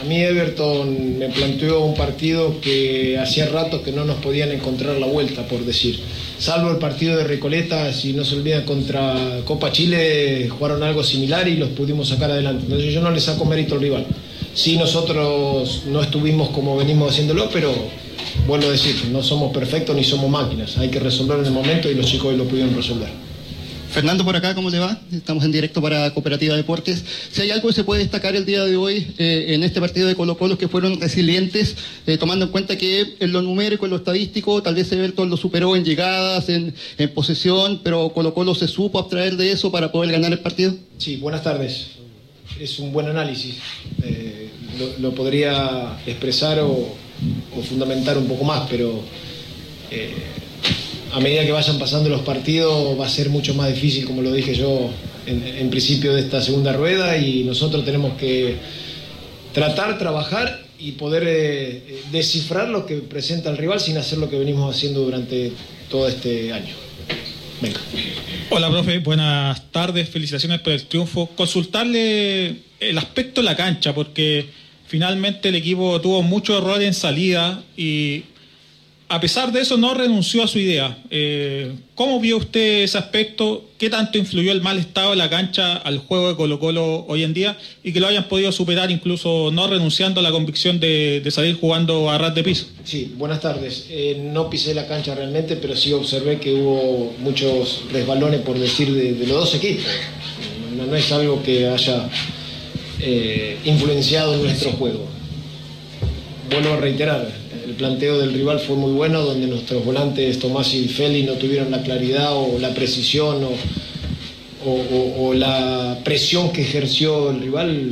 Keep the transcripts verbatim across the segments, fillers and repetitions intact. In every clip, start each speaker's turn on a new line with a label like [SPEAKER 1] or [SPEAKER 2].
[SPEAKER 1] mí Everton me planteó un partido que hacía rato que no nos podían encontrar la vuelta, por decir. Salvo el partido de Recoleta, si no se olvida, contra Copa Chile, jugaron algo similar y los pudimos sacar adelante. Entonces yo no le saco mérito al rival. Sí, nosotros no estuvimos como venimos haciéndolo, pero vuelvo a decir, no somos perfectos ni somos máquinas. Hay que resolverlo en el momento y los chicos hoy lo pudieron resolver.
[SPEAKER 2] Fernando, por acá, ¿cómo le va? Estamos en directo para Cooperativa Deportes. Si hay algo que se puede destacar el día de hoy eh, en este partido de Colo-Colo, que fueron resilientes, eh, tomando en cuenta que en lo numérico, en lo estadístico, tal vez Everton lo superó en llegadas, en, en posesión, pero Colo-Colo se supo abstraer de eso para poder ganar el partido.
[SPEAKER 1] Sí, buenas tardes. Es un buen análisis. Eh, lo, lo podría expresar o, o fundamentar un poco más, pero... Eh, a medida que vayan pasando los partidos va a ser mucho más difícil, como lo dije yo en, en principio de esta segunda rueda, y nosotros tenemos que tratar, trabajar y poder eh, descifrar lo que presenta el rival sin hacer lo que venimos haciendo durante todo este año. Venga.
[SPEAKER 3] Hola, profe, buenas tardes, felicitaciones por el triunfo. Consultarle el aspecto de la cancha, porque finalmente el equipo tuvo muchos errores en salida y a pesar de eso no renunció a su idea. Eh, ¿Cómo vio usted ese aspecto? ¿Qué tanto influyó el mal estado de la cancha al juego de Colo-Colo hoy en día y que lo hayan podido superar incluso no renunciando a la convicción de, de salir jugando a ras de piso?
[SPEAKER 1] Sí, buenas tardes. Eh, no pisé la cancha realmente, pero sí observé que hubo muchos resbalones, por decir, de, de los dos equipos. No, no es algo que haya eh, influenciado nuestro juego. Vuelvo a reiterar. El planteo del rival fue muy bueno, donde nuestros volantes Tomás y Feli no tuvieron la claridad o la precisión o, o, o, o la presión que ejerció el rival.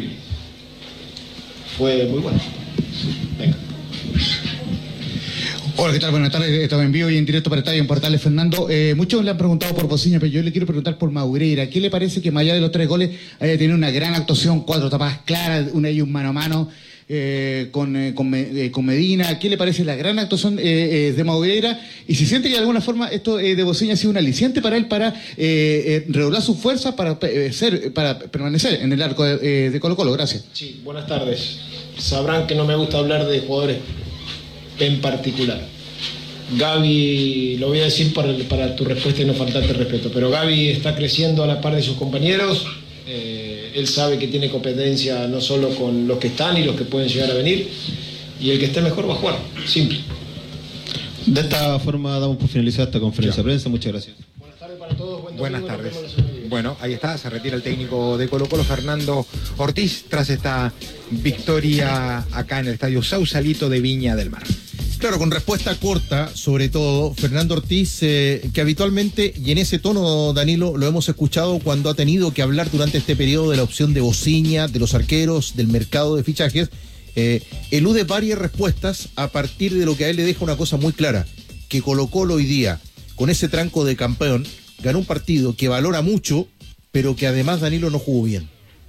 [SPEAKER 1] Fue muy bueno. Venga.
[SPEAKER 4] Hola, ¿qué tal? Buenas tardes. Estaba en vivo y en directo para Estadio en Portales, Fernando. Eh, muchos le han preguntado por Bociña, pero yo le quiero preguntar por Madureira. ¿Qué le parece que más allá de los tres goles haya tenido una gran actuación, cuatro tapadas claras, una y un mano a mano? Eh, con, eh, con, eh, con Medina? ¿Qué le parece la gran actuación eh, eh, de Madureira? Y si siente que de alguna forma esto eh, de Bociña ha sido un aliciente para él para eh, eh, redoblar sus fuerzas para, eh, ser, para permanecer en el arco de, eh, de Colo-Colo. Gracias.
[SPEAKER 1] Sí, buenas tardes. Sabrán que no me gusta hablar de jugadores en particular. Gaby, lo voy a decir para, para tu respuesta y no faltarte respeto, pero Gaby está creciendo a la par de sus compañeros. Eh, él sabe que tiene competencia no solo con los que están y los que pueden llegar a venir, y el que esté mejor va a jugar, simple.
[SPEAKER 5] De esta forma damos por finalizada esta conferencia de prensa. Muchas gracias.
[SPEAKER 1] Buenas tardes para todos. Buen
[SPEAKER 6] Buenas
[SPEAKER 1] domingo,
[SPEAKER 6] tardes. Bueno, ahí está, se retira el técnico de Colo-Colo, Fernando Ortiz, tras esta victoria acá en el estadio Sausalito de Viña del Mar.
[SPEAKER 7] Claro, con respuesta corta, sobre todo, Fernando Ortiz, eh, que habitualmente, y en ese tono, Danilo, lo hemos escuchado cuando ha tenido que hablar durante este periodo de la opción de Bociña, de los arqueros, del mercado de fichajes, eh, elude varias respuestas a partir de lo que a él le deja una cosa muy clara, que Colo-Colo hoy día, con ese tranco de campeón, ganó un partido que valora mucho, pero que además Danilo no jugó bien.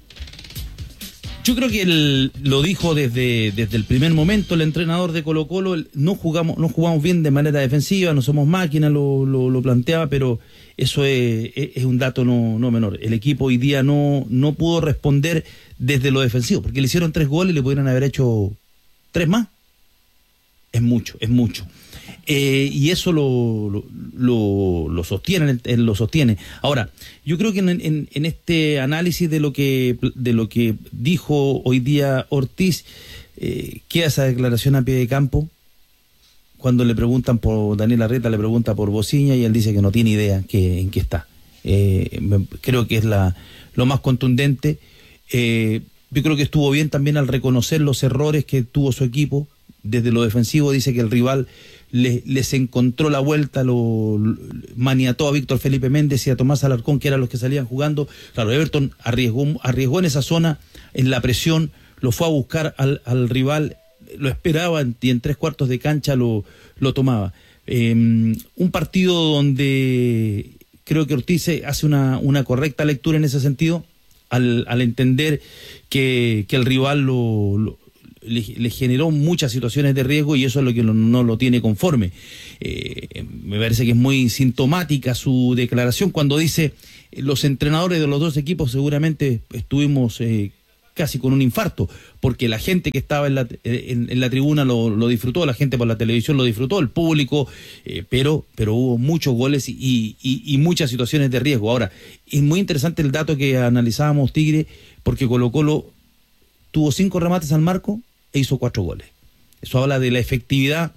[SPEAKER 8] Yo creo que él lo dijo desde, desde el primer momento el entrenador de Colo-Colo. No jugamos, no jugamos bien de manera defensiva, no somos máquinas, lo, lo, lo planteaba, pero eso es, es un dato no, no menor. El equipo hoy día no, no pudo responder desde lo defensivo, porque le hicieron tres goles y le pudieron haber hecho tres más. Es mucho, es mucho. Eh, y eso lo, lo, lo, lo sostiene, lo sostiene. Ahora, yo creo que en, en, en este análisis de lo que de lo que dijo hoy día Ortiz, eh, queda esa declaración a pie de campo. Cuando le preguntan por Daniel Arrieta, le pregunta por Bociña y él dice que no tiene idea que, en qué está. Eh, creo que es la lo más contundente. Eh, yo creo que estuvo bien también al reconocer los errores que tuvo su equipo. Desde lo defensivo dice que el rival les, les encontró la vuelta, lo, lo maniató a Víctor Felipe Méndez y a Tomás Alarcón, que eran los que salían jugando. Claro, Everton arriesgó, arriesgó en esa zona, en la presión, lo fue a buscar al, al rival, lo esperaba y en tres cuartos de cancha lo, lo tomaba. Eh, un partido donde creo que Ortiz hace una, una correcta lectura en ese sentido, al, al entender que, que el rival lo... lo Le, le generó muchas situaciones de riesgo y eso es lo que no, no lo tiene conforme. Eh, me parece que es muy sintomática su declaración cuando dice los entrenadores de los dos equipos seguramente estuvimos eh, casi con un infarto, porque la gente que estaba en la, en, en la tribuna lo, lo disfrutó, la gente por la televisión lo disfrutó, el público, eh, pero, pero hubo muchos goles y, y, y muchas situaciones de riesgo. Ahora, es muy interesante el dato que analizábamos, Tigre, porque Colo-Colo tuvo cinco remates al marco e hizo cuatro goles. Eso habla de la efectividad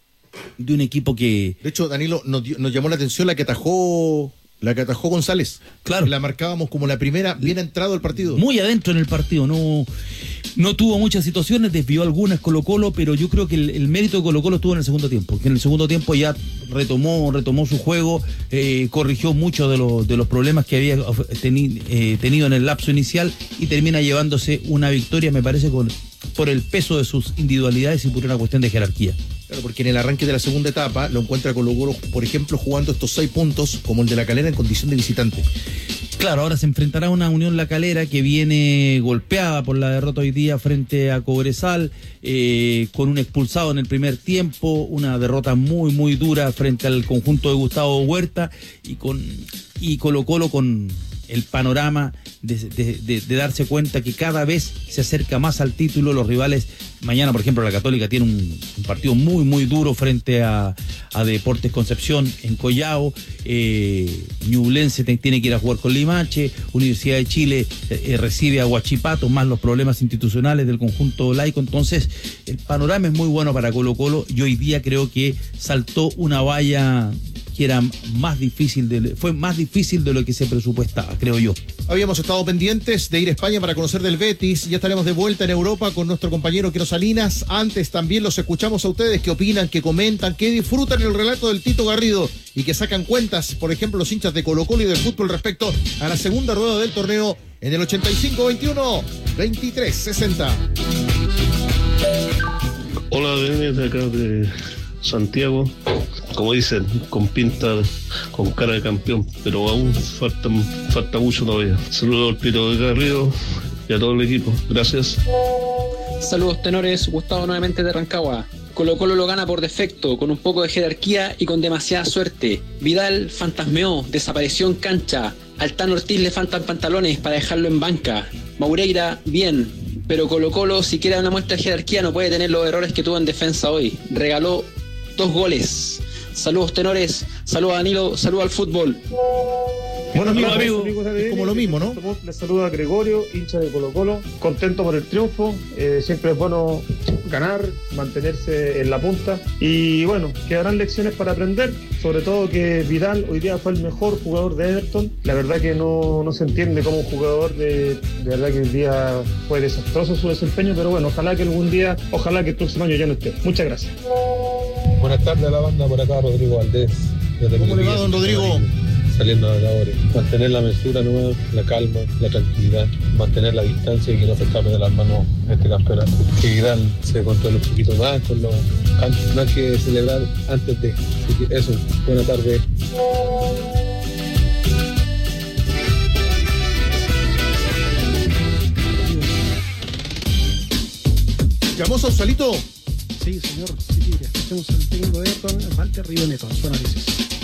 [SPEAKER 8] de un equipo que...
[SPEAKER 7] De hecho, Danilo, nos, nos llamó la atención la que atajó... La que atajó González.
[SPEAKER 8] Claro.
[SPEAKER 7] La marcábamos como la primera, bien entrado el partido.
[SPEAKER 8] Muy adentro en el partido. No, no tuvo muchas situaciones, desvió algunas Colo-Colo, pero yo creo que el, el mérito de Colo-Colo estuvo en el segundo tiempo. Que en el segundo tiempo ya retomó, retomó su juego, eh, corrigió muchos de los, de los problemas que había teni, eh, tenido en el lapso inicial y termina llevándose una victoria, me parece, con, por el peso de sus individualidades y por una cuestión de jerarquía.
[SPEAKER 7] Claro, porque en el arranque de la segunda etapa lo encuentra Colo-Colo, por ejemplo, jugando estos seis puntos como el de La Calera en condición de visitante.
[SPEAKER 8] Claro, ahora se enfrentará a una Unión La Calera que viene golpeada por la derrota hoy día frente a Cobresal, eh, con un expulsado en el primer tiempo, una derrota muy muy dura frente al conjunto de Gustavo Huerta y con y Colo-Colo con el panorama de, de, de, de darse cuenta que cada vez se acerca más al título. Los rivales, mañana por ejemplo la Católica tiene un, un partido muy muy duro frente a, a Deportes Concepción en Collao, eh, Ñublense te, tiene que ir a jugar con Limache, Universidad de Chile eh, recibe a Huachipato, más los problemas institucionales del conjunto laico. Entonces el panorama es muy bueno para Colo-Colo y hoy día creo que saltó una valla que era más difícil, de, fue más difícil de lo que se presupuestaba, creo yo.
[SPEAKER 7] Habíamos estado pendientes de ir a España para conocer del Betis, ya estaremos de vuelta en Europa con nuestro compañero Quiro Salinas. Antes también los escuchamos a ustedes, que opinan, que comentan, que disfrutan el relato del Tito Garrido y que sacan cuentas, por ejemplo, los hinchas de Colo-Colo y del fútbol respecto a la segunda rueda del torneo en el ochenta y cinco veintiuno veintitrés sesenta.
[SPEAKER 9] Hola, desde acá de Santiago, como dicen, con pinta, con cara de campeón, pero aún falta, falta mucho todavía. Saludos al Pito de Garrido y a todo el equipo. Gracias.
[SPEAKER 10] Saludos, tenores. Gustavo nuevamente de Rancagua. Colo-Colo lo gana por defecto, con un poco de jerarquía y con demasiada suerte. Vidal fantasmeó, desapareció en cancha. Al Tano Ortiz le faltan pantalones para dejarlo en banca. Maureira, bien, pero Colo-Colo, si quiere una muestra de jerarquía, no puede tener los errores que tuvo en defensa hoy. Regaló dos goles. Saludos, tenores. Saludos a Danilo. Saludos al fútbol.
[SPEAKER 11] Buenos días,
[SPEAKER 7] amigos.
[SPEAKER 11] amigos de A D N.
[SPEAKER 7] Es como lo mismo, ¿no?
[SPEAKER 11] Les saluda Gregorio, hincha de Colo-Colo. Contento por el triunfo. Eh, siempre es bueno ganar, mantenerse en la punta. Y bueno, quedarán lecciones para aprender. Sobre todo que Vidal hoy día fue el mejor jugador de Everton. La verdad que no, no se entiende cómo un jugador de, de verdad que hoy día fue desastroso su desempeño. Pero bueno, ojalá que algún día, ojalá que el próximo año ya no esté. Muchas gracias.
[SPEAKER 12] Buenas tardes a la banda, por acá Rodrigo Valdés.
[SPEAKER 7] ¿Cómo le va, don Rodrigo?
[SPEAKER 12] Saliendo de ahora. Mantener la mesura nueva, la calma, la tranquilidad, mantener la distancia y que no se escape de las manos este campeonato. Que Vidal se controle un poquito más con los antes, no hay que celebrar antes de. Así que eso, buena tarde.
[SPEAKER 7] ¿Llamó Sausalito?
[SPEAKER 13] Sí, señor. Sí, Tigre. Escuchemos al técnico de Everton, Walter Riboneto, en su análisis.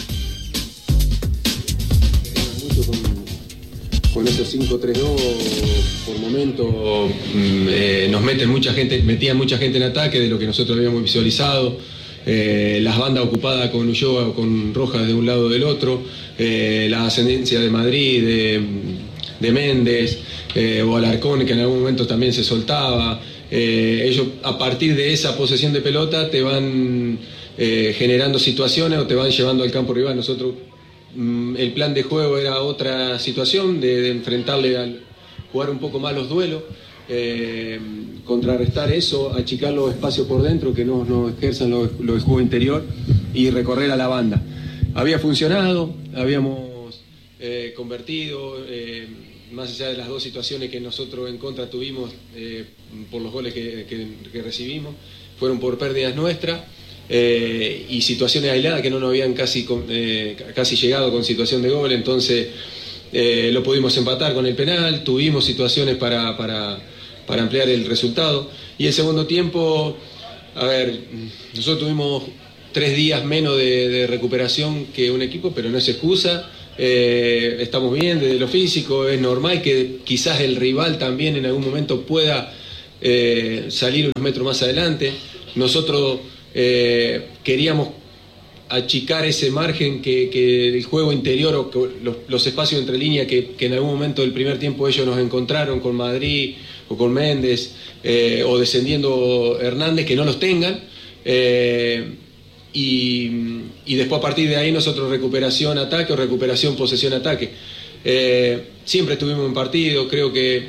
[SPEAKER 14] Mucho con, con esos cinco tres dos por momento eh, nos meten mucha gente, metían mucha gente en ataque de lo que nosotros habíamos visualizado. Eh, las bandas ocupadas con Ulloa o con Rojas de un lado o del otro, eh, la ascendencia de Madrid, de, de Méndez eh, o Alarcón, que en algún momento también se soltaba. Eh, ellos a partir de esa posesión de pelota te van eh, generando situaciones o te van llevando al campo rival. Nosotros mm, el plan de juego era otra situación de, de enfrentarle al jugar un poco más los duelos, eh, contrarrestar eso, achicar los espacios por dentro que no, no ejerzan los lo del juego interior y recorrer a la banda. Había funcionado, habíamos eh, convertido eh, más allá de las dos situaciones que nosotros en contra tuvimos eh, por los goles que, que, que recibimos, fueron por pérdidas nuestras eh, y situaciones aisladas que no nos habían casi, eh, casi llegado con situación de gol. Entonces eh, lo pudimos empatar con el penal, tuvimos situaciones para, para, para ampliar el resultado. Y el segundo tiempo, a ver, nosotros tuvimos tres días menos de, de recuperación que un equipo, pero no es excusa. eh, estamos bien desde lo físico, es normal que quizás el rival también en algún momento pueda eh, salir unos metros más adelante. Nosotros eh, queríamos achicar ese margen que, que el juego interior o que los, los espacios entre líneas que, que en algún momento del primer tiempo ellos nos encontraron con Madrid o con Méndez eh, o descendiendo Hernández, que no los tengan. Eh, y, y después a partir de ahí nosotros recuperación ataque o recuperación posesión ataque. Eh, siempre estuvimos en partido, creo que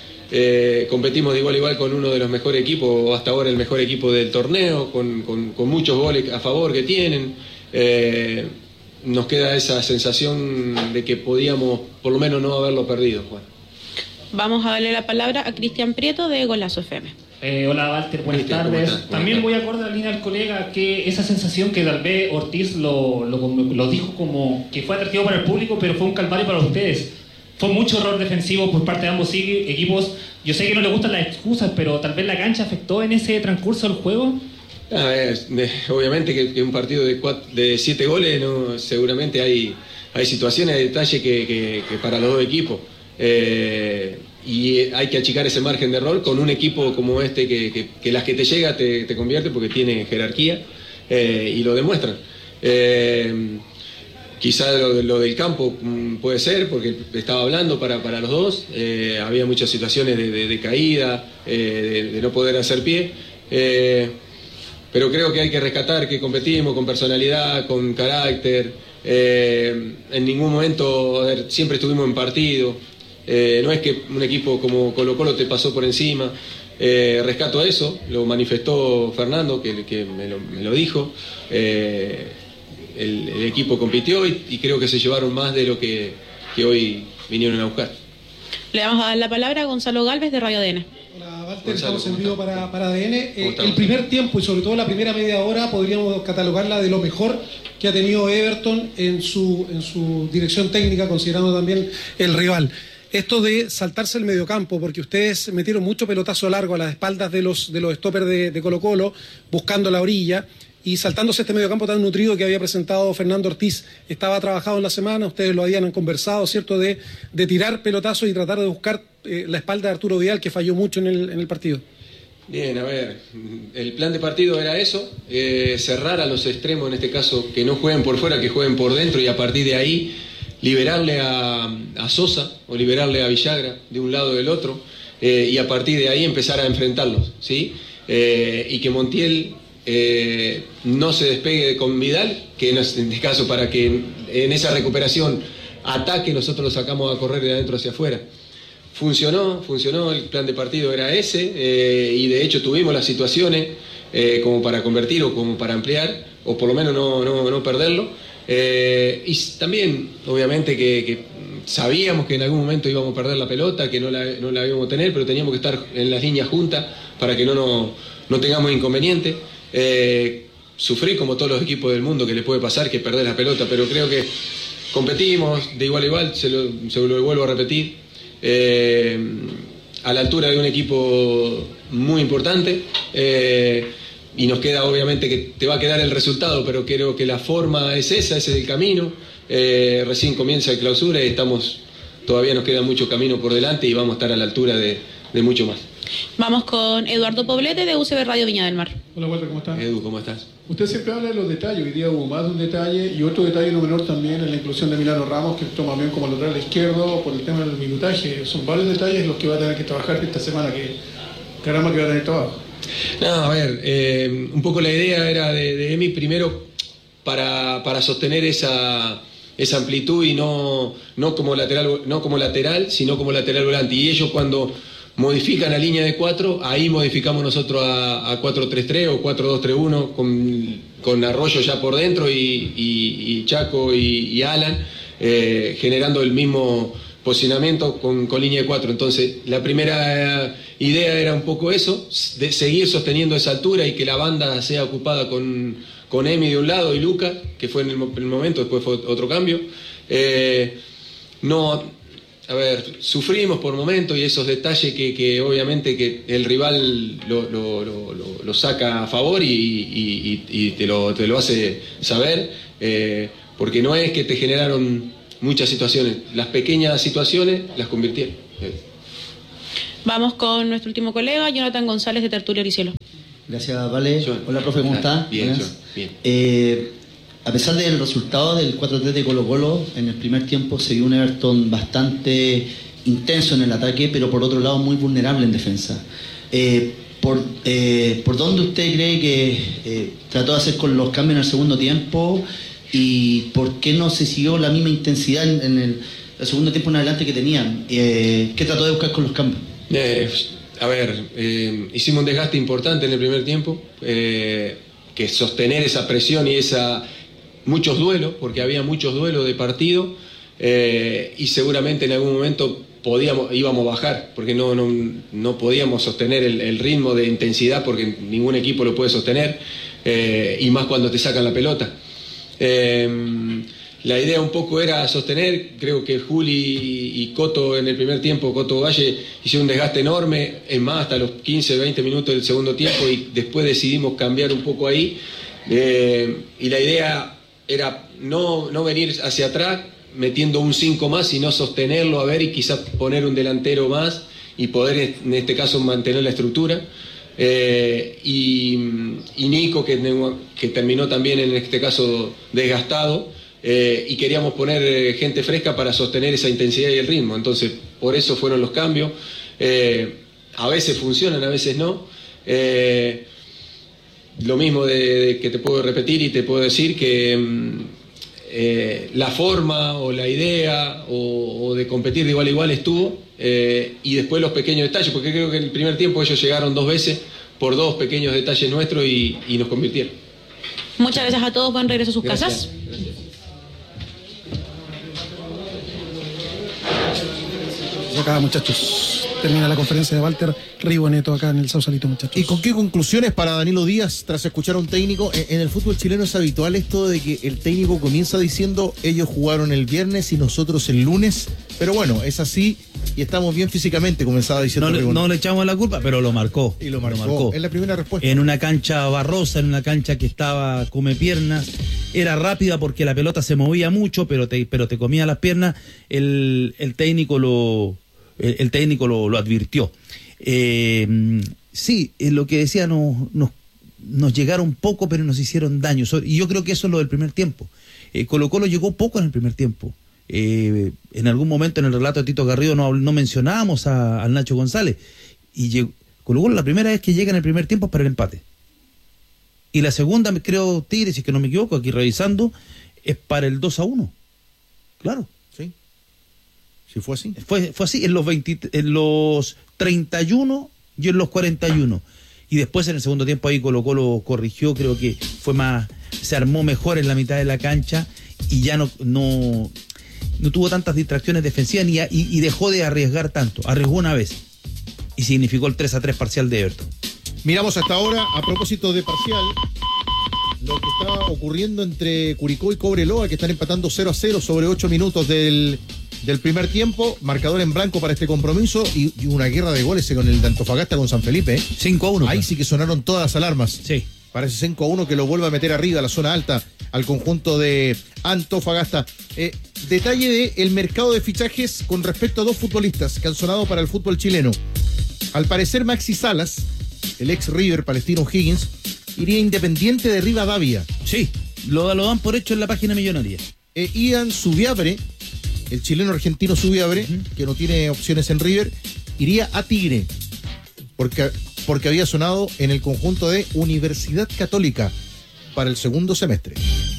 [SPEAKER 14] eh, competimos de igual a igual con uno de los mejores equipos, o hasta ahora el mejor equipo del torneo, con, con, con muchos goles a favor que tienen. Eh, nos queda esa sensación de que podíamos por lo menos no haberlo perdido, Juan.
[SPEAKER 15] Vamos a darle la palabra a Cristian Prieto de Golazo F M.
[SPEAKER 16] Eh, hola Walter, buenas
[SPEAKER 14] Cristian,
[SPEAKER 16] tardes.
[SPEAKER 14] ¿cómo estás?
[SPEAKER 16] También voy acorde a la línea del colega que esa sensación que tal vez Ortiz lo, lo, lo dijo como que fue atractivo para el público, pero fue un calvario para ustedes. Fue mucho error defensivo por parte de ambos equipos. Yo sé que no les gustan las excusas, pero tal vez la cancha afectó en ese transcurso del juego.
[SPEAKER 14] Ah, es, de, obviamente que, que un partido de, cuatro, de siete goles, no, seguramente hay, hay situaciones, hay detalles que, que, que para los dos equipos. Eh, y hay que achicar ese margen de error con un equipo como este que, que, que las que te llega te, te convierte porque tiene jerarquía eh, y lo demuestran. Eh, quizá lo, lo del campo puede ser porque estaba hablando para, para los dos, eh, había muchas situaciones de, de, de caída, eh, de, de no poder hacer pie, eh, pero creo que hay que rescatar que competimos con personalidad, con carácter, eh, en ningún momento, a ver, siempre estuvimos en partido. Eh, no es que un equipo como Colo Colo te pasó por encima. Eh, rescato eso, lo manifestó Fernando, que, que me, lo, me lo dijo. Eh, el, el equipo compitió y, y creo que se llevaron más de lo que, que hoy vinieron a buscar.
[SPEAKER 15] Le vamos a dar la palabra a Gonzalo Gálvez de Radio A D N.
[SPEAKER 13] Hola Walter, estamos en vivo para, para A D N. Eh, el primer tiempo y sobre todo la primera media hora podríamos catalogarla de lo mejor que ha tenido Everton en su, en su dirección técnica, considerando también el rival. Esto de saltarse el mediocampo, porque ustedes metieron mucho pelotazo largo a las espaldas de los, de los stoppers de, de Colo Colo, buscando la orilla, y saltándose este mediocampo tan nutrido que había presentado Fernando Ortiz. Estaba trabajado en la semana, ustedes lo habían conversado, ¿cierto?, de, de tirar pelotazos y tratar de buscar eh, la espalda de Arturo Vidal, que falló mucho en el, en el partido.
[SPEAKER 14] Bien, a ver, el plan de partido era eso, eh, cerrar a los extremos, en este caso, que no jueguen por fuera, que jueguen por dentro, y a partir de ahí liberarle a, a Sosa o liberarle a Villagra de un lado o del otro, eh, y a partir de ahí empezar a enfrentarlos, ¿sí? Eh, y que Montiel eh, no se despegue con Vidal, que en este caso para que en esa recuperación ataque, nosotros lo sacamos a correr de adentro hacia afuera. Funcionó, funcionó, el plan de partido era ese, eh, y de hecho tuvimos las situaciones eh, como para convertir o como para ampliar, o por lo menos no, no, no perderlo. Eh, y también, obviamente, que, que sabíamos que en algún momento íbamos a perder la pelota, que no la, no la íbamos a tener, pero teníamos que estar en las líneas juntas para que no, no, no tengamos inconveniente. Eh, sufrí como todos los equipos del mundo que les puede pasar, que perder la pelota, pero creo que competimos de igual a igual, se lo, se lo vuelvo a repetir, eh, a la altura de un equipo muy importante. Eh, Y nos queda, obviamente, que te va a quedar el resultado, pero creo que la forma es esa, ese es el camino. Eh, recién comienza el clausura y estamos, todavía nos queda mucho camino por delante y vamos a estar a la altura de, de mucho más.
[SPEAKER 15] Vamos con Eduardo Poblete de U C B Radio Viña del Mar.
[SPEAKER 17] Hola Walter, ¿cómo estás?
[SPEAKER 14] Edu, ¿cómo estás?
[SPEAKER 17] Usted siempre habla de los detalles, hoy día hubo más de un detalle y otro detalle no menor también en la inclusión de Milano Ramos, que toma bien como lateral izquierdo por el tema del minutaje. Son varios detalles los que va a tener que trabajar esta semana, que caramba que va a tener trabajo.
[SPEAKER 14] No, a ver, eh, un poco la idea era de, de Emi primero para, para sostener esa, esa amplitud y no, no, como lateral, no como lateral, sino como lateral volante. Y ellos cuando modifican la línea de cuatro, ahí modificamos nosotros a, a cuatro tres tres o cuatro dos tres uno con, con Arroyo ya por dentro y, y, y Chaco y, y Alan, eh, generando el mismo posicionamiento con, con línea de cuatro. Entonces la primera idea era un poco eso, de seguir sosteniendo esa altura y que la banda sea ocupada con, con Emi de un lado y Luca, que fue en el, el momento, después fue otro cambio. Eh, no, a ver, sufrimos por momentos y esos detalles que, que obviamente que el rival lo, lo, lo, lo, lo saca a favor y, y, y, y te, lo, te lo hace saber, eh, porque no es que te generaron muchas situaciones. Las pequeñas situaciones las convirtieron.
[SPEAKER 15] Vamos con nuestro último colega, Jonathan González de Tertulia Oricielo.
[SPEAKER 18] Gracias, Vale. Hola, profe, ¿cómo está?
[SPEAKER 14] Bien, John, bien.
[SPEAKER 18] Eh, a pesar del resultado del cuatro tres de Colo Colo, en el primer tiempo se vio un Everton bastante intenso en el ataque, pero por otro lado muy vulnerable en defensa. Eh, por, eh, ¿Por dónde usted cree que eh, trató de hacer con los cambios en el segundo tiempo? ¿Y por qué no se siguió la misma intensidad en, en el, el segundo tiempo en adelante que tenían? Eh, ¿Qué trató de buscar con los cambios?
[SPEAKER 14] Eh, a ver, eh, hicimos un desgaste importante en el primer tiempo, eh, que sostener esa presión y esa muchos duelos, porque había muchos duelos de partido, eh, y seguramente en algún momento podíamos, íbamos a bajar, porque no, no, no podíamos sostener el, el ritmo de intensidad, porque ningún equipo lo puede sostener, eh, y más cuando te sacan la pelota. Eh, la idea un poco era sostener, creo que Juli y Coto en el primer tiempo, Coto Valle, hicieron un desgaste enorme, es más, hasta los quince, veinte minutos del segundo tiempo, y después decidimos cambiar un poco ahí, eh, y la idea era no, no venir hacia atrás metiendo un cinco más, sino sostenerlo, a ver, y quizás poner un delantero más, y poder en este caso mantener la estructura. Eh, y, y Nico que, que terminó también en este caso desgastado, eh, y queríamos poner eh, gente fresca para sostener esa intensidad y el ritmo, entonces por eso fueron los cambios. Eh, a veces funcionan, a veces no. Eh, lo mismo de, de que te puedo repetir y te puedo decir que eh, la forma o la idea o, o de competir de igual a igual estuvo. Eh, y después los pequeños detalles, porque creo que en el primer tiempo ellos llegaron dos veces por dos pequeños detalles nuestros y, y nos convirtieron.
[SPEAKER 15] Muchas gracias a todos, buen regreso a sus
[SPEAKER 14] Gracias.
[SPEAKER 15] casas.
[SPEAKER 14] Gracias.
[SPEAKER 13] Acá, muchachos, termina la conferencia de Walter Riboneto acá en el Sausalito, muchachos.
[SPEAKER 7] ¿Y con qué conclusiones para Danilo Díaz tras escuchar a un técnico? En el fútbol chileno es habitual esto de que el técnico comienza diciendo ellos jugaron el viernes y nosotros el lunes, pero bueno, es así y estamos bien físicamente, comenzaba diciendo
[SPEAKER 8] no,
[SPEAKER 7] Riboneto.
[SPEAKER 8] no le echamos la culpa, pero lo marcó.
[SPEAKER 7] Y lo marcó.
[SPEAKER 8] Lo marcó.
[SPEAKER 7] Es la primera respuesta.
[SPEAKER 8] En una cancha barrosa, en una cancha que estaba come piernas, era rápida porque la pelota se movía mucho, pero te, pero te comía las piernas. El, el técnico lo... El, el técnico lo, lo advirtió. Eh, sí, lo que decía, nos, nos, nos llegaron poco, pero nos hicieron daño. Y yo creo que eso es lo del primer tiempo. Eh, Colo Colo llegó poco en el primer tiempo. Eh, en algún momento en el relato de Tito Garrido no, no mencionábamos a, al Nacho González. Y llegó, Colo Colo la primera vez que llega en el primer tiempo es para el empate. Y la segunda, creo, Tigre, si es que no me equivoco, aquí revisando, es para el dos a uno. Claro.
[SPEAKER 7] ¿Sí fue así?
[SPEAKER 8] Fue, fue así, en los, veinte, en los treinta y uno y en los cuarenta y uno. Y después en el segundo tiempo ahí Colo Colo corrigió, creo que fue más, se armó mejor en la mitad de la cancha y ya no, no, no tuvo tantas distracciones defensivas ni a, y, y dejó de arriesgar tanto. Arriesgó una vez y significó el tres a tres parcial de Everton.
[SPEAKER 7] Miramos hasta ahora, a propósito de parcial, lo que está ocurriendo entre Curicó y Cobreloa, que están empatando cero a cero sobre ocho minutos del... del primer tiempo, marcador en blanco para este compromiso y, y una guerra de goles con el de Antofagasta con San Felipe. ¿eh?
[SPEAKER 8] cinco a uno.
[SPEAKER 7] Ahí sí que sonaron todas las alarmas.
[SPEAKER 8] Sí.
[SPEAKER 7] Parece cinco a uno que lo vuelve a meter arriba a la zona alta al conjunto de Antofagasta. Eh, detalle de el mercado de fichajes con respecto a dos futbolistas que han sonado para el fútbol chileno. Al parecer Maxi Salas, el ex River Palestino Higgins, iría Independiente de Rivadavia.
[SPEAKER 8] Sí, lo, lo dan por hecho en la página millonaria.
[SPEAKER 7] Eh, Ian Subiabre, el chileno argentino Subiabre, uh-huh. que no tiene opciones en River, iría a Tigre, porque, porque había sonado en el conjunto de Universidad Católica para el segundo semestre.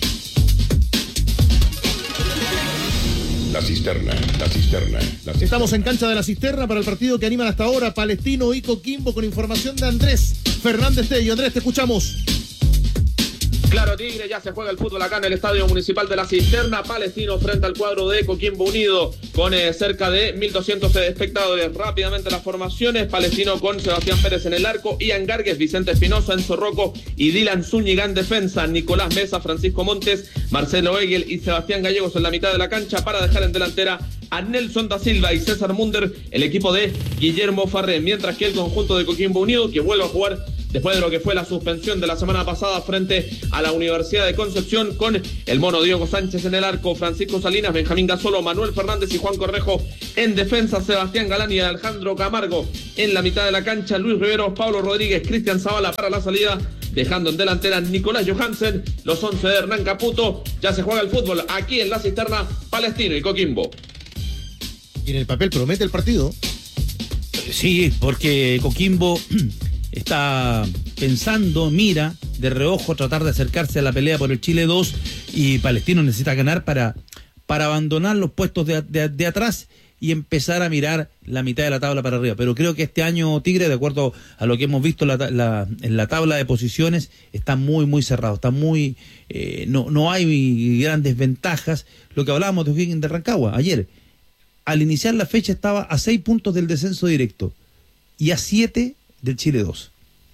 [SPEAKER 19] La cisterna, la cisterna, la cisterna.
[SPEAKER 7] Estamos en cancha de la cisterna para el partido que animan hasta ahora Palestino y Coquimbo, con información de Andrés Fernández Tello. Andrés, te escuchamos.
[SPEAKER 20] Claro, Tigre, ya se juega el fútbol acá en el Estadio Municipal de la Cisterna. Palestino frente al cuadro de Coquimbo Unido con eh, cerca de mil doscientos espectadores. Rápidamente las formaciones: Palestino con Sebastián Pérez en el arco, Ian Gargues, Vicente Espinosa, Enzo Rocco y Dylan Zúñiga en defensa, Nicolás Mesa, Francisco Montes, Marcelo Egel y Sebastián Gallegos en la mitad de la cancha para dejar en delantera a Nelson da Silva y César Munder, el equipo de Guillermo Farré, mientras que el conjunto de Coquimbo Unido, que vuelve a jugar después de lo que fue la suspensión de la semana pasada frente a la Universidad de Concepción, con el mono Diego Sánchez en el arco, Francisco Salinas, Benjamín Gasolo, Manuel Fernández y Juan Correjo en defensa, Sebastián Galán y Alejandro Camargo en la mitad de la cancha, Luis Rivero, Pablo Rodríguez, Cristian Zavala para la salida, dejando en delantera Nicolás Johansen, los once de Hernán Caputo. Ya se juega el fútbol aquí en la cisterna, Palestino y Coquimbo.
[SPEAKER 7] Y en el papel promete el partido.
[SPEAKER 8] Sí, porque Coquimbo está pensando, mira de reojo tratar de acercarse a la pelea por el Chile dos, y Palestino necesita ganar para, para abandonar los puestos de, de, de atrás y empezar a mirar la mitad de la tabla para arriba. Pero creo que este año Tigre, de acuerdo a lo que hemos visto la, la, en la tabla de posiciones, está muy muy cerrado, está muy eh, no, no hay grandes ventajas. Lo que hablábamos de O'Higgins de Rancagua ayer, al iniciar la fecha estaba a seis puntos del descenso directo y a siete del Chile dos.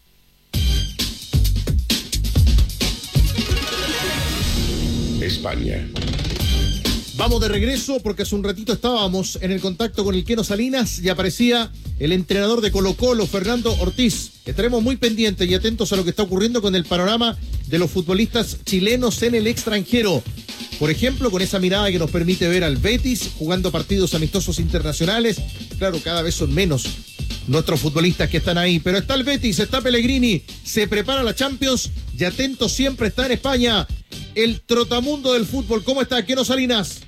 [SPEAKER 19] España.
[SPEAKER 7] Vamos de regreso porque hace un ratito estábamos en el contacto con el Queno Salinas y aparecía el entrenador de Colo-Colo, Fernando Ortiz. Estaremos muy pendientes y atentos a lo que está ocurriendo con el panorama de los futbolistas chilenos en el extranjero. Por ejemplo, con esa mirada que nos permite ver al Betis jugando partidos amistosos internacionales. Claro, cada vez son menos nuestros futbolistas que están ahí, pero está el Betis, está Pellegrini, se prepara la Champions y atento siempre está en España el trotamundo del fútbol. ¿Cómo está, Queno Salinas?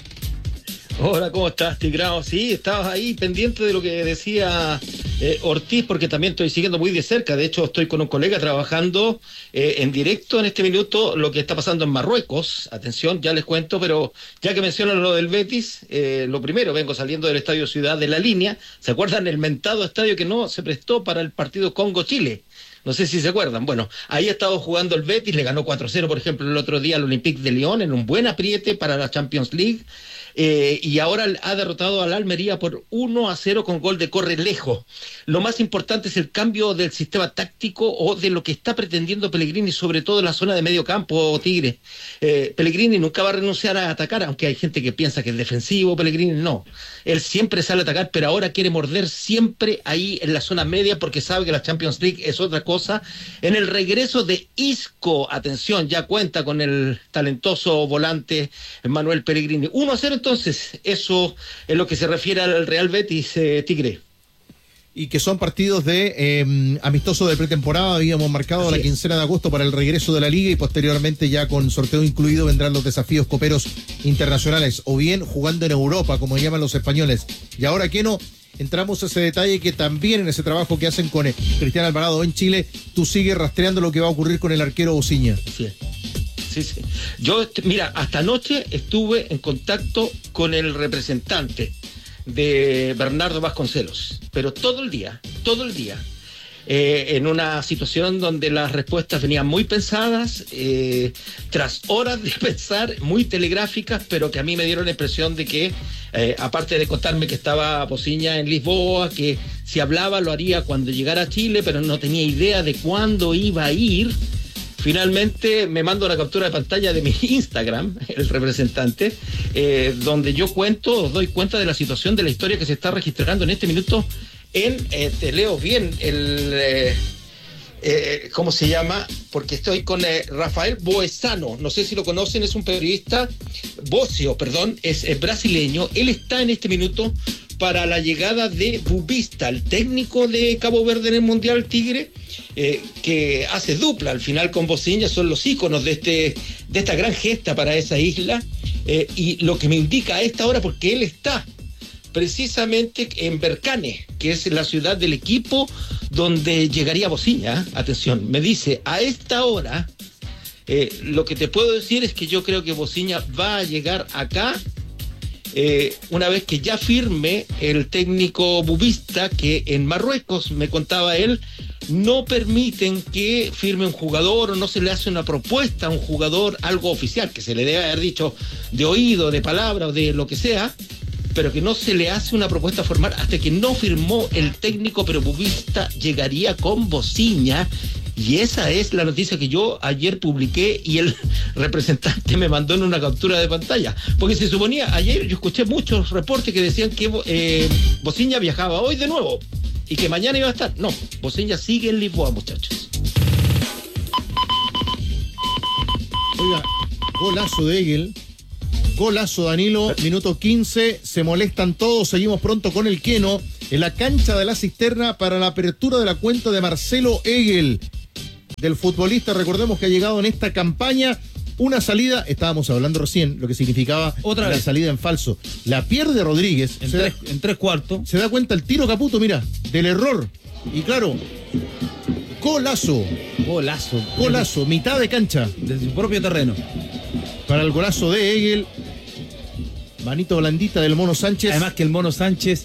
[SPEAKER 21] Hola, ¿cómo estás, Tigrao? Sí, estabas ahí pendiente de lo que decía eh, Ortiz, porque también estoy siguiendo muy de cerca. De hecho, estoy con un colega trabajando eh, en directo en este minuto lo que está pasando en Marruecos. Atención, ya les cuento, pero ya que mencionan lo del Betis, eh, lo primero, vengo saliendo del Estadio Ciudad de la Línea. ¿Se acuerdan el mentado estadio que no se prestó para el partido Congo-Chile? No sé si se acuerdan. Bueno, ahí ha estado jugando el Betis, le ganó cuatro cero, por ejemplo, el otro día al Olympique de Lyon en un buen apriete para la Champions League. Eh, y ahora ha derrotado al Almería por uno a cero con gol de Correlejo. Lo más importante es el cambio del sistema táctico o de lo que está pretendiendo Pellegrini, sobre todo en la zona de medio campo, Tigre. Eh, Pellegrini nunca va a renunciar a atacar, aunque hay gente que piensa que es defensivo. Pellegrini no, él siempre sale a atacar, pero ahora quiere morder siempre ahí en la zona media porque sabe que la Champions League es otra cosa. En el regreso de Isco, atención, ya cuenta con el talentoso volante Manuel Pellegrini. uno a cero. Entonces, eso es lo que se refiere al Real Betis, eh, Tigre.
[SPEAKER 7] Y que son partidos de eh, amistoso de pretemporada. Habíamos marcado Así la quincena de agosto para el regreso de la liga y posteriormente ya con sorteo incluido vendrán los desafíos coperos internacionales o bien jugando en Europa, como llaman los españoles. Y ahora, Queno, entramos a ese detalle que también en ese trabajo que hacen con Cristian Alvarado en Chile, tú sigues rastreando lo que va a ocurrir con el arquero Bociña.
[SPEAKER 21] Sí. Sí, sí. Yo, mira, hasta anoche estuve en contacto con el representante de Bernardo Vasconcelos, pero todo el día, todo el día, eh, en una situación donde las respuestas venían muy pensadas, eh, tras horas de pensar, muy telegráficas, pero que a mí me dieron la impresión de que, eh, aparte de contarme que estaba Bociña en Lisboa, que si hablaba lo haría cuando llegara a Chile, pero no tenía idea de cuándo iba a ir. Finalmente me manda una captura de pantalla de mi Instagram, el representante, eh, donde yo cuento, os doy cuenta de la situación de la historia que se está registrando en este minuto en, eh, te leo bien, el, eh, eh, ¿cómo se llama? Porque estoy con eh, Rafael Boesano, no sé si lo conocen, es un periodista, Bocio, perdón, es, es brasileño, él está en este minuto para la llegada de Bubista, el técnico de Cabo Verde en el Mundial, Tigre, eh, que hace dupla al final con Bociña, son los íconos de, este, de esta gran gesta para esa isla, eh, y lo que me indica a esta hora, porque él está precisamente en Berkane, que es la ciudad del equipo donde llegaría Bociña, atención, me dice, a esta hora, eh, lo que te puedo decir es que yo creo que Bociña va a llegar acá, Eh, una vez que ya firme el técnico Bubista, que en Marruecos, me contaba él, no permiten que firme un jugador o no se le hace una propuesta a un jugador, algo oficial, que se le debe haber dicho de oído, de palabra o de lo que sea, pero que no se le hace una propuesta formal hasta que no firmó el técnico, pero Bubista llegaría con Bociña. Y esa es la noticia que yo ayer publiqué y el representante me mandó en una captura de pantalla. Porque se suponía, ayer yo escuché muchos reportes que decían que eh, Bociña viajaba hoy de nuevo y que mañana iba a estar. No, Bociña sigue en Lisboa, muchachos.
[SPEAKER 7] Oiga, golazo de Egel. Golazo, Danilo, minuto quince, se molestan todos, seguimos pronto con el Queno, en la cancha de la Cisterna para la apertura de la cuenta de Marcelo Egel, del futbolista, recordemos que ha llegado en esta campaña, una salida, estábamos hablando recién, lo que significaba
[SPEAKER 8] Otra
[SPEAKER 7] la
[SPEAKER 8] vez.
[SPEAKER 7] salida en falso, la pierde Rodríguez,
[SPEAKER 8] En
[SPEAKER 7] se
[SPEAKER 8] tres,
[SPEAKER 7] da,
[SPEAKER 8] en tres cuartos.
[SPEAKER 7] se da cuenta el tiro Caputo, mira, del error, y claro, golazo,
[SPEAKER 8] Golazo.
[SPEAKER 7] golazo, mitad de cancha,
[SPEAKER 8] Desde su propio terreno.
[SPEAKER 7] para el golazo de Egel. Manito blandita del Mono Sánchez.
[SPEAKER 8] Además que el Mono Sánchez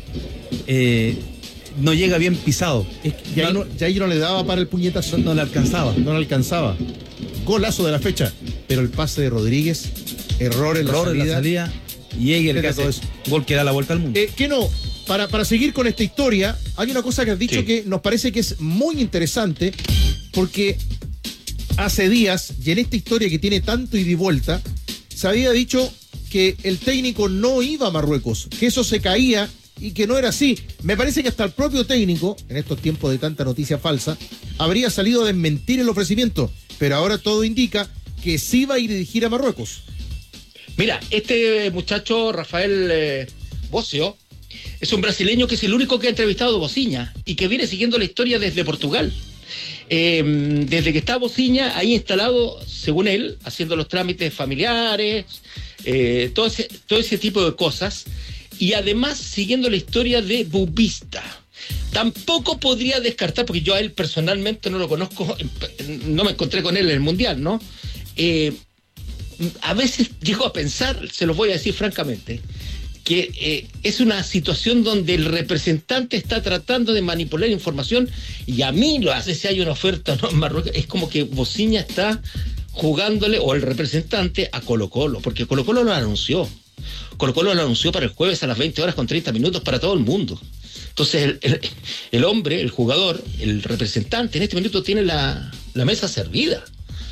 [SPEAKER 8] eh, no llega bien pisado. Es que
[SPEAKER 7] Y ahí no, y ahí no le daba para el puñetazo.
[SPEAKER 8] No, no le alcanzaba.
[SPEAKER 7] No le alcanzaba. Golazo de la fecha. Pero el pase de Rodríguez, error en
[SPEAKER 8] Error
[SPEAKER 7] la salida.
[SPEAKER 8] en la salida. Y Egel que
[SPEAKER 7] Fíjate
[SPEAKER 8] hace
[SPEAKER 7] todo eso.
[SPEAKER 8] gol que da la vuelta al mundo.
[SPEAKER 7] Eh, que no, para, para seguir con esta historia, hay una cosa que has dicho
[SPEAKER 8] Sí.
[SPEAKER 7] que nos parece que es muy interesante, porque hace días, y en esta historia que tiene tanto ida y vuelta, se había dicho que el técnico no iba a Marruecos, que eso se caía y que no era así. Me parece que hasta el propio técnico, en estos tiempos de tanta noticia falsa, habría salido a desmentir el ofrecimiento, pero ahora todo indica que sí va a ir a dirigir a Marruecos.
[SPEAKER 21] Mira, este muchacho, Rafael eh, Bocio, es un brasileño que es el único que ha entrevistado a Bociña y que viene siguiendo la historia desde Portugal. Eh, desde que está Bociña ahí instalado, según él, haciendo los trámites familiares, eh, todo, ese, todo ese tipo de cosas, y además siguiendo la historia de Bubista. Tampoco podría descartar, porque yo a él personalmente no lo conozco, no me encontré con él en el Mundial, ¿no? Eh, a veces llego a pensar, se los voy a decir francamente, que eh, es una situación donde el representante está tratando de manipular información, y a mí lo hace si hay una oferta, ¿no? En Marruecos, es como que Bociña está jugándole, o el representante, a Colo Colo, porque Colo Colo lo anunció. Colo Colo lo anunció para el jueves a las veinte horas con treinta minutos para todo el mundo. Entonces el, el, el hombre, el jugador, el representante en este minuto tiene la, la mesa servida.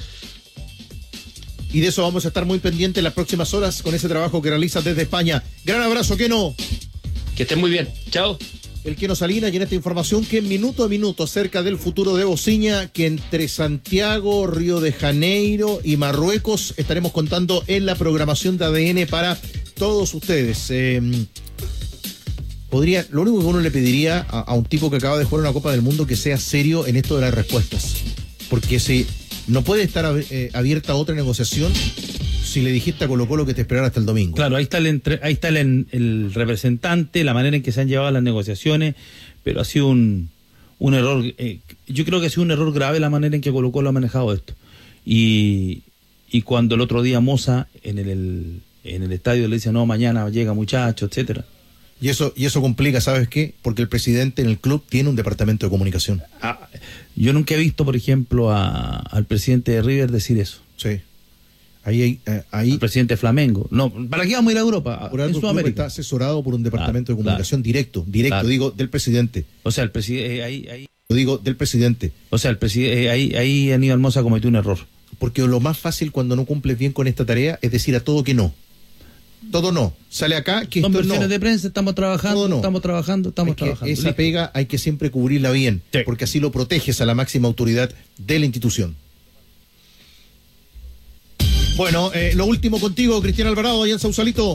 [SPEAKER 7] Y de eso vamos a estar muy pendientes en las próximas horas con ese trabajo que realizas desde España. Gran abrazo, Keno.
[SPEAKER 21] Que estén muy bien. Chao.
[SPEAKER 7] El Keno Salinas, y en esta información que minuto a minuto acerca del futuro de Bociña, que entre Santiago, Río de Janeiro y Marruecos estaremos contando en la programación de A D N para todos ustedes. Eh, podría, lo único que uno le pediría a, a un tipo que acaba de jugar una Copa del Mundo, que sea serio en esto de las respuestas. Porque si no puede estar eh, abierta otra negociación si le dijiste a Colo Colo que te esperara hasta el domingo.
[SPEAKER 8] Claro, ahí está el entre, ahí está el, el representante, la manera en que se han llevado las negociaciones, pero ha sido un, un error, eh, yo creo que ha sido un error grave la manera en que Colo Colo ha manejado esto. Y, y cuando el otro día Moza en el, el, en el estadio le dice, no, mañana llega muchacho, etcétera.
[SPEAKER 7] Y eso, y eso complica, ¿sabes qué? Porque el presidente en el club tiene un departamento de comunicación.
[SPEAKER 8] Ah, yo nunca he visto, por ejemplo, a, al presidente de River decir eso.
[SPEAKER 7] Sí. Ahí, ahí, eh, ahí
[SPEAKER 8] al presidente Flamengo. No, ¿para qué vamos a ir a Europa?
[SPEAKER 7] Por
[SPEAKER 8] En
[SPEAKER 7] algo
[SPEAKER 8] Sudamérica.
[SPEAKER 7] está asesorado por un departamento
[SPEAKER 8] Claro,
[SPEAKER 7] de comunicación
[SPEAKER 8] claro.
[SPEAKER 7] directo, directo,
[SPEAKER 8] Claro.
[SPEAKER 7] digo, del presidente.
[SPEAKER 8] O sea, el presidente, ahí, ahí.
[SPEAKER 7] Lo digo, del presidente.
[SPEAKER 8] O sea, el presidente, ahí, ahí Aníbal Moza cometió un error.
[SPEAKER 7] Porque lo más fácil cuando no cumples bien con esta tarea es decir a todo que no. Todo no. Sale acá que
[SPEAKER 8] Son
[SPEAKER 7] esto
[SPEAKER 8] versiones
[SPEAKER 7] no.
[SPEAKER 8] de prensa, estamos trabajando,
[SPEAKER 7] Todo no.
[SPEAKER 8] estamos trabajando, estamos
[SPEAKER 7] Hay que-
[SPEAKER 8] trabajando.
[SPEAKER 7] esa
[SPEAKER 8] Listo.
[SPEAKER 7] pega hay que siempre cubrirla bien,
[SPEAKER 8] Sí.
[SPEAKER 7] porque así lo proteges a la máxima autoridad de la institución. Bueno, eh, lo último contigo, Cristian Alvarado, allá en Sausalito.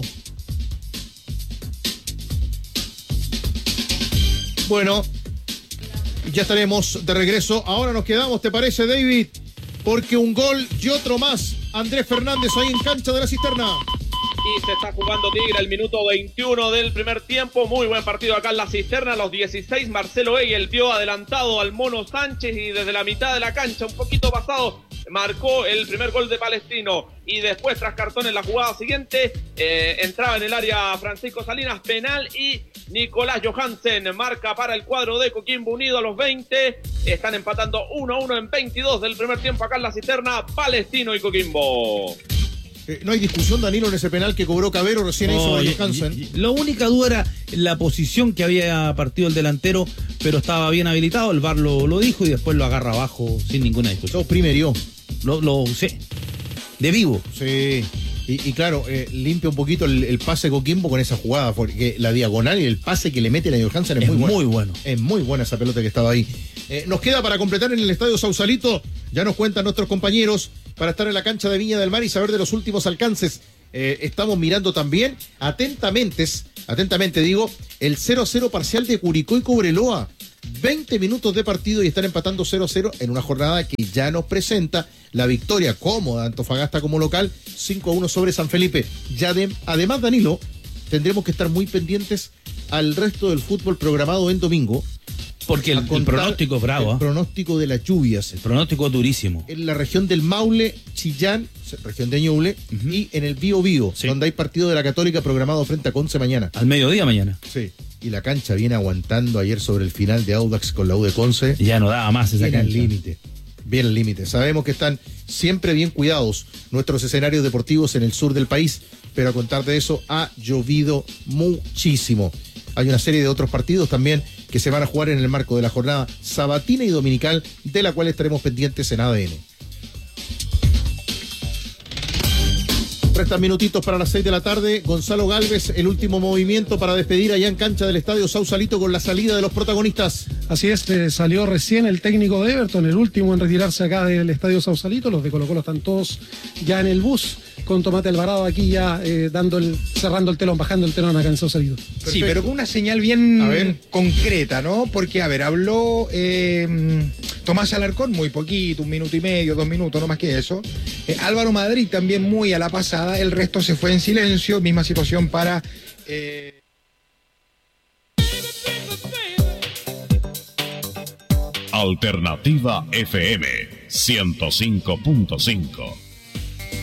[SPEAKER 7] Bueno, ya estaremos de regreso. Ahora nos quedamos, ¿te parece, David? Porque un gol y otro más. Andrés Fernández ahí en cancha de la Cisterna.
[SPEAKER 20] Y se está jugando Tigre el minuto veintiuno del primer tiempo. Muy buen partido acá en la Cisterna. A los dieciséis, Marcelo Egel vio adelantado al Mono Sánchez y desde la mitad de la cancha, un poquito pasado, marcó el primer gol de Palestino. Y después, tras cartón en la jugada siguiente, eh, entraba en el área Francisco Salinas, penal, y Nicolás Johansen marca para el cuadro de Coquimbo Unido a los veinte. Están empatando uno a uno en veintidós del primer tiempo acá en la Cisterna, Palestino y Coquimbo.
[SPEAKER 7] Eh, no hay discusión, Danilo, en ese penal que cobró Cabero, recién hizo
[SPEAKER 8] No, y-
[SPEAKER 7] Johansen.
[SPEAKER 8] y- y- La única duda era la posición que había partido el delantero, pero estaba bien habilitado. El V A R lo, lo dijo y después lo agarra abajo sin ninguna discusión.
[SPEAKER 7] Lo primerió.
[SPEAKER 8] Lo, lo usé. De vivo.
[SPEAKER 7] Sí. Y, y claro, eh, limpia un poquito el, el pase Coquimbo con esa jugada, porque la diagonal y el pase que le mete la Johansen es,
[SPEAKER 8] Es
[SPEAKER 7] muy bueno.
[SPEAKER 8] muy bueno.
[SPEAKER 7] Es muy buena esa pelota que estaba ahí. Eh, nos queda para completar en el Estadio Sausalito, ya nos cuentan nuestros compañeros para estar en la cancha de Viña del Mar y saber de los últimos alcances. Eh, estamos mirando también atentamente, atentamente digo, el cero a cero parcial de Curicó y Cobreloa. veinte minutos de partido y están empatando cero a cero en una jornada que ya nos presenta la victoria cómoda de Antofagasta como local, cinco a uno sobre San Felipe. Ya de, además, Danilo, tendremos que estar muy pendientes al resto del fútbol programado en domingo.
[SPEAKER 8] Porque el, el pronóstico es bravo.
[SPEAKER 7] El pronóstico de las lluvias.
[SPEAKER 8] El pronóstico es durísimo.
[SPEAKER 7] En la región del Maule, Chillán, región de Ñuble, uh-huh. y en el Bío Bío, sí. donde hay partido de la Católica programado frente a Conce mañana.
[SPEAKER 8] Al mediodía mañana.
[SPEAKER 7] Sí. Y la cancha viene aguantando ayer sobre el final de Audax con la U de Conce.
[SPEAKER 8] Ya no daba más esa
[SPEAKER 7] viene
[SPEAKER 8] cancha.
[SPEAKER 7] Bien al límite. Bien al límite. Sabemos que están siempre bien cuidados nuestros escenarios deportivos en el sur del país, pero a contar de eso ha llovido muchísimo. Hay una serie de otros partidos también que se van a jugar en el marco de la jornada sabatina y dominical, de la cual estaremos pendientes en A D N. Restan minutitos para las seis de la tarde. Gonzalo Gálvez, el último movimiento para despedir allá en cancha del Estadio Sausalito con la salida de los protagonistas.
[SPEAKER 13] Así es, eh, salió recién el técnico de Everton, el último en retirarse acá del Estadio Sausalito. Los de Colo Colo están todos ya en el bus, con Tomate Alvarado aquí ya eh, dando el, cerrando el telón, bajando el telón acá en Sausalito.
[SPEAKER 6] Perfecto. Sí, pero con una señal bien concreta, ¿no? Porque, a ver, habló eh, Tomás Alarcón muy poquito, un minuto y medio, dos minutos, no más que eso. Eh, Álvaro Madrid también muy a la pasada, el resto se fue en silencio, misma situación para... Eh...
[SPEAKER 2] Alternativa F M ciento cinco punto cinco.